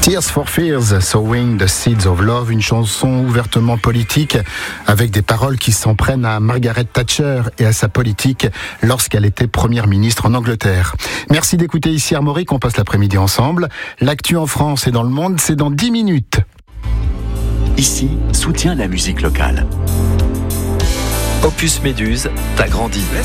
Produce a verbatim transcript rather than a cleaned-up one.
Tears for Fears, Sowing the Seeds of Love, une chanson ouvertement politique avec des paroles qui s'en prennent à Margaret Thatcher et à sa politique lorsqu'elle était première ministre en Angleterre. Merci d'écouter ici Armorique, on passe l'après-midi ensemble. L'actu en France et dans le monde, c'est dans dix minutes. Ici, soutiens la musique locale. Opus Méduse, t'as grandi.